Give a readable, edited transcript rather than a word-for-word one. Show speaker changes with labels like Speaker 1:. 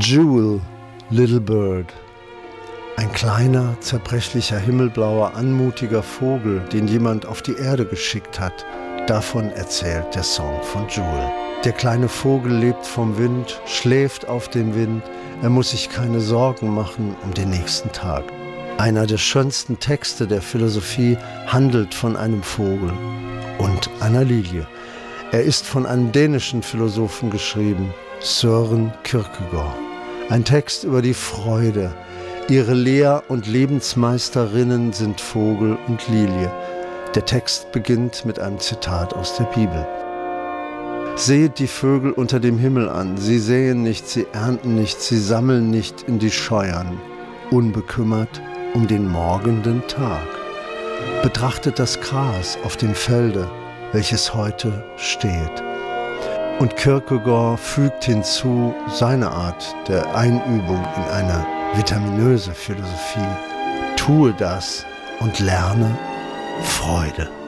Speaker 1: Jewel, Little Bird. Ein kleiner, zerbrechlicher, himmelblauer, anmutiger Vogel, den jemand auf die Erde geschickt hat. Davon erzählt der Song von Jewel. Der kleine Vogel lebt vom Wind, schläft auf dem Wind. Er muss sich keine Sorgen machen um den nächsten Tag. Einer der schönsten Texte der Philosophie handelt von einem Vogel und einer Lilie. Er ist von einem dänischen Philosophen geschrieben, Søren Kierkegaard. Ein Text über die Freude. Ihre Lehr- und Lebensmeisterinnen sind Vogel und Lilie. Der Text beginnt mit einem Zitat aus der Bibel. Seht die Vögel unter dem Himmel an. Sie säen nicht, sie ernten nicht, sie sammeln nicht in die Scheuern, unbekümmert um den morgenden Tag. Betrachtet das Gras auf dem Felde, welches heute steht. Und Kierkegaard fügt hinzu seine Art der Einübung in eine vitaminöse Philosophie. Tue das und lerne Freude.